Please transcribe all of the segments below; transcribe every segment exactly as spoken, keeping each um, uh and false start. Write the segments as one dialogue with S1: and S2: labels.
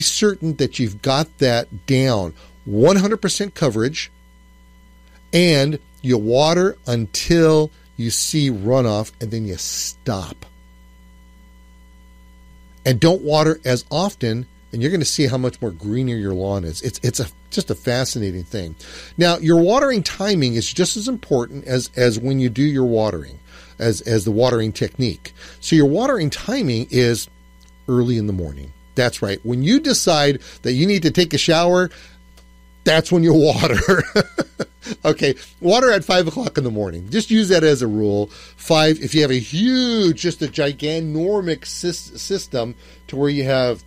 S1: certain that you've got that down. one hundred percent coverage, and you water until you see runoff, and then you stop. And don't water as often, and you're going to see how much more greener your lawn is. It's it's a just a fascinating thing. Now, your watering timing is just as important as, as when you do your watering, as, as the watering technique. So your watering timing is early in the morning. That's right. When you decide that you need to take a shower, that's when you water. Okay, water at five o'clock in the morning. Just use that as a rule. Five, if you have a huge, just a gigantic system to where you have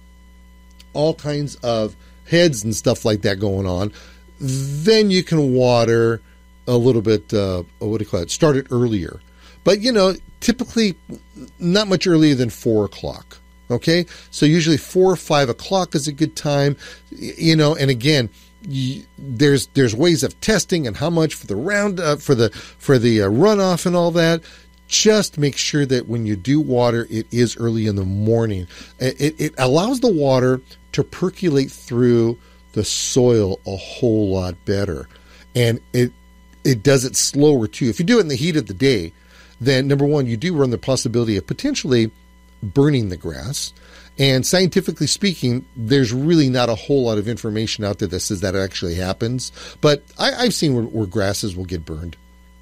S1: all kinds of heads and stuff like that going on, then you can water a little bit, uh, what do you call it, start it earlier. But, you know, typically not much earlier than four o'clock. Okay, so usually four or five o'clock is a good time, you know, and again, You, there's there's ways of testing and how much for the round uh, for the for the uh, runoff and all that. Just make sure that when you do water, it is early in the morning. It, it allows the water to percolate through the soil a whole lot better, and it it does it slower too. If you do it in the heat of the day, then number one, you do run the possibility of potentially burning the grass. And scientifically speaking, there's really not a whole lot of information out there that says that actually happens. But I, I've seen where, where grasses will get burned.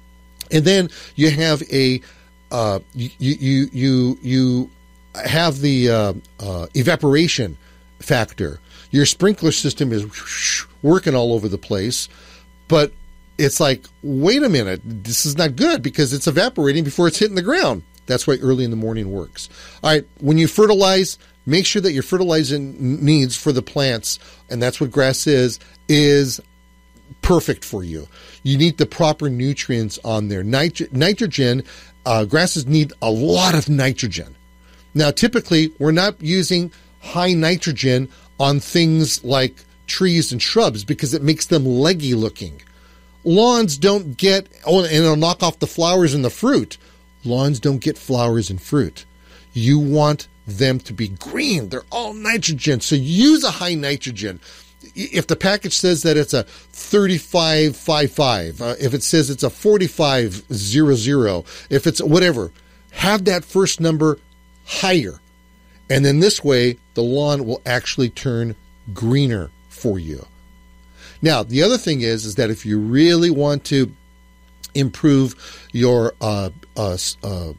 S1: And then you have a uh, you you you you have the uh, uh, evaporation factor. Your sprinkler system is working all over the place, but it's like, wait a minute, this is not good because it's evaporating before it's hitting the ground. That's why early in the morning works. All right, when you fertilize, make sure that your fertilizing needs for the plants, and that's what grass is, is perfect for you. You need the proper nutrients on there. Nitro- nitrogen, uh, grasses need a lot of nitrogen. Now, typically, we're not using high nitrogen on things like trees and shrubs because it makes them leggy looking. Lawns don't get, oh, and it'll knock off the flowers and the fruit. Lawns don't get flowers and fruit. You want them to be green. They're all nitrogen. So use a high nitrogen. If the package says that it's a thirty-five fifty-five, uh, if it says it's a forty-five hundred, if it's whatever, have that first number higher. And then this way, the lawn will actually turn greener for you. Now, the other thing is, is that if you really want to improve your uh, uh, uh,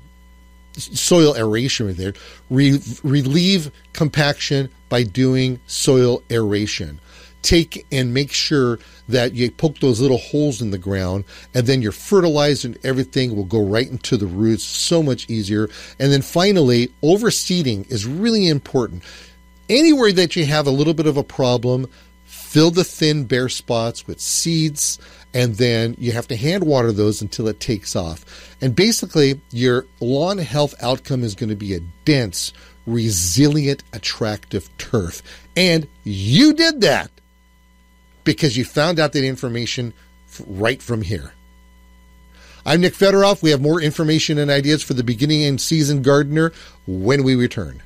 S1: soil aeration right there, re- relieve compaction by doing soil aeration. Take and make sure that you poke those little holes in the ground, and then your fertilizer and everything will go right into the roots so much easier. And then finally, overseeding is really important. Anywhere that you have a little bit of a problem, fill the thin bare spots with seeds, and then you have to hand water those until it takes off. And basically, your lawn health outcome is going to be a dense, resilient, attractive turf. And you did that because you found out that information right from here. I'm Nick Federoff. We have more information and ideas for the beginning and season gardener when we return.